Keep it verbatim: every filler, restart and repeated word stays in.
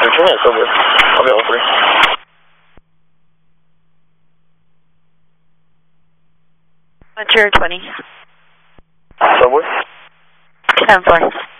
thirteen at Subway. I'll be on three. Ventura twenty. Subway? ten four.